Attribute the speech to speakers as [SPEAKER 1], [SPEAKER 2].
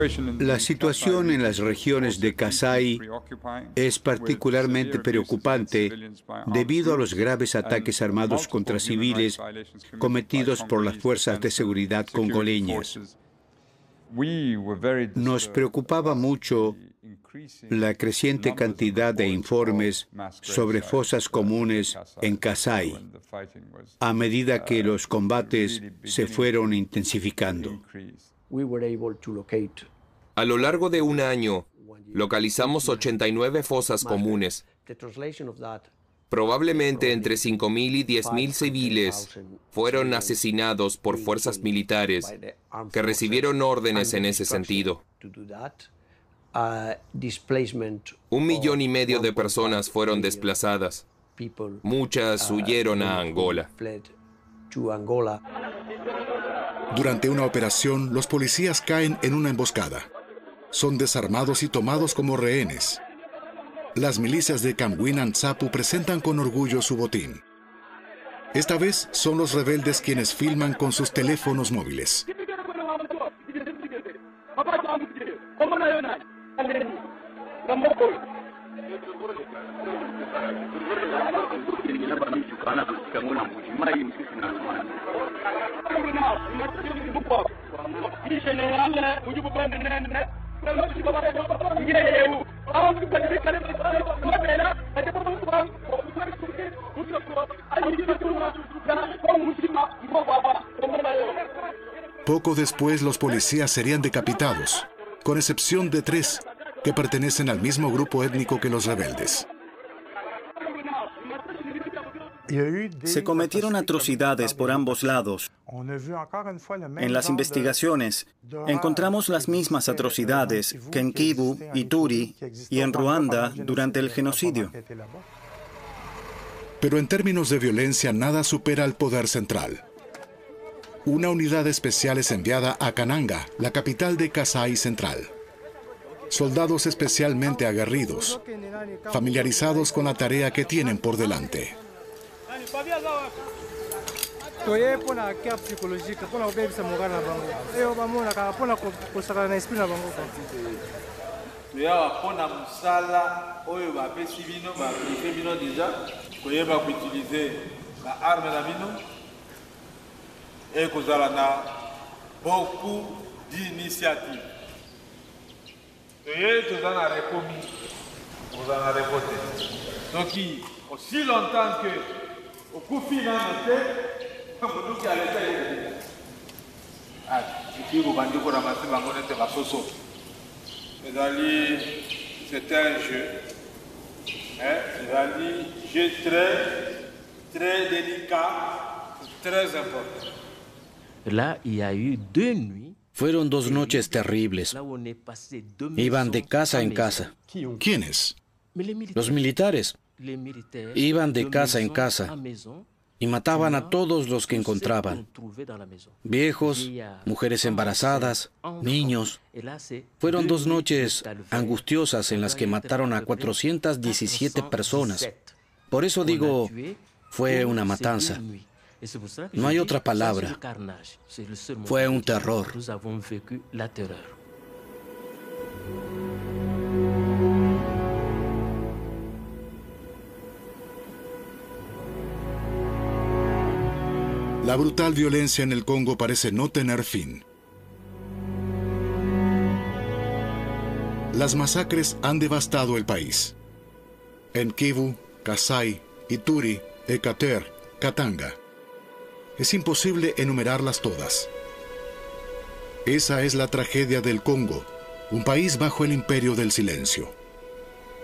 [SPEAKER 1] La situación en las regiones de Kasai es particularmente preocupante debido a los graves ataques armados contra civiles cometidos por las fuerzas de seguridad congoleñas. Nos preocupaba mucho la creciente cantidad de informes sobre fosas comunes en Kasai, a medida que los combates se fueron intensificando.
[SPEAKER 2] A lo largo de un año, localizamos 89 fosas comunes. Probablemente entre 5.000 y 10.000 civiles fueron asesinados por fuerzas militares que recibieron órdenes en ese sentido. 1,5 millones de personas fueron desplazadas. Muchas huyeron a Angola.
[SPEAKER 3] Durante una operación, los policías caen en una emboscada. Son desarmados y tomados como rehenes. Las milicias de Kamwina Nsapu presentan con orgullo su botín. Esta vez son los rebeldes quienes filman con sus teléfonos móviles. Poco después, los policías serían decapitados, con excepción de 3 que pertenecen al mismo grupo étnico que los rebeldes.
[SPEAKER 4] Se cometieron atrocidades por ambos lados. En las investigaciones, encontramos las mismas atrocidades que en Kivu, Ituri y en Ruanda durante el genocidio.
[SPEAKER 3] Pero en términos de violencia, nada supera al poder central. Una unidad especial es enviada a Kananga, la capital de Kasai Central. Soldados especialmente aguerridos, familiarizados con la tarea que tienen por delante.
[SPEAKER 5] Beaucoup d'initiatives. Donc, aussi longtemps que au coup final c'était un jeu, jeu très délicat, très important.
[SPEAKER 6] Fueron 2 noches terribles. Iban de casa en casa.
[SPEAKER 3] ¿Quiénes?
[SPEAKER 6] Los militares. Iban de casa en casa y mataban a todos los que encontraban. Viejos, mujeres embarazadas, niños. Fueron 2 noches angustiosas en las que mataron a 417 personas. Por eso digo, fue una matanza. No hay otra palabra. Fue un terror.
[SPEAKER 3] La brutal violencia en el Congo parece no tener fin. Las masacres han devastado el país. En Kivu, Kasai, Ituri, Ekater, Katanga. Es imposible enumerarlas todas. Esa es la tragedia del Congo, un país bajo el imperio del silencio.